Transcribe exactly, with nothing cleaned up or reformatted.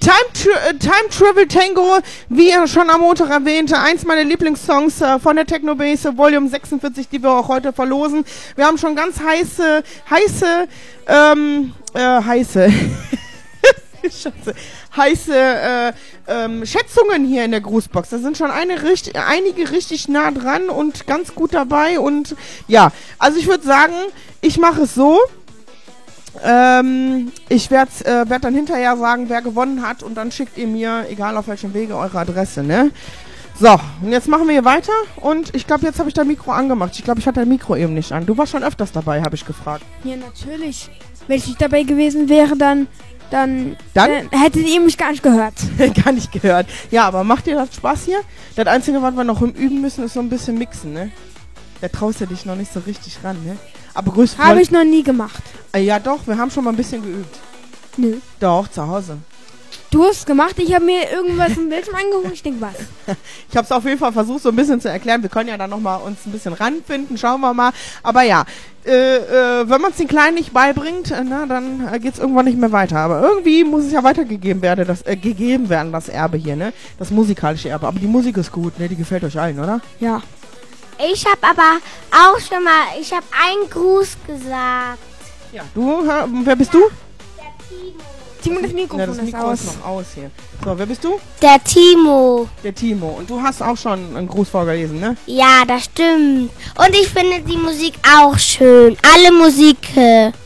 Time, Tra- äh, Time Travel Tango, wie schon am Montag erwähnte, eins meiner Lieblingssongs äh, von der Technobase, Volume sechsundvierzig, die wir auch heute verlosen. Wir haben schon ganz heiße, heiße, ähm, äh, heiße, Scheiße, heiße äh, ähm, Schätzungen hier in der Grußbox. Da sind schon eine, richtig, einige richtig nah dran und ganz gut dabei. Und ja, also ich würde sagen, ich mache es so. Ähm, ich werde äh, werd dann hinterher sagen, wer gewonnen hat. Und dann schickt ihr mir, egal auf welchem Wege, eure Adresse, ne? So, und jetzt machen wir hier weiter. Und ich glaube, jetzt habe ich das Mikro angemacht. Ich glaube, ich hatte das Mikro eben nicht an. Du warst schon öfters dabei, habe ich gefragt. Ja, natürlich. Wenn ich nicht dabei gewesen wäre, dann... Dann, Dann? Äh, hättet ihr mich gar nicht gehört. Gar nicht gehört. Ja, aber macht dir das Spaß hier? Das Einzige, was wir noch üben müssen, ist so ein bisschen mixen, ne? Da traust du dich noch nicht so richtig ran, ne? Aber grüß Habe ich noch nie gemacht. Äh, ja doch, wir haben schon mal ein bisschen geübt. Nö. Doch, zu Hause. Du hast es gemacht, ich habe mir irgendwas im Bildschirm angeguckt, ich denke was. Ich habe es auf jeden Fall versucht, so ein bisschen zu erklären. Wir können ja dann nochmal uns ein bisschen ranfinden, schauen wir mal. Aber ja, äh, äh, wenn man es den Kleinen nicht beibringt, äh, na, dann äh, geht es irgendwann nicht mehr weiter. Aber irgendwie muss es ja weitergegeben werden, das, äh, gegeben werden, das Erbe hier, ne? Das musikalische Erbe. Aber die Musik ist gut, ne? Die gefällt euch allen, oder? Ja. Ich habe aber auch schon mal, ich habe einen Gruß gesagt. Ja. Du, ha, wer bist du? Der Timo. Timo, das Mikrofon Ja, das ist Mikro aus. ist noch aus hier. So, wer bist du? Der Timo. Der Timo. Und du hast auch schon einen Gruß vorgelesen, ne? Ja, das stimmt. Und ich finde die Musik auch schön. Alle Musik.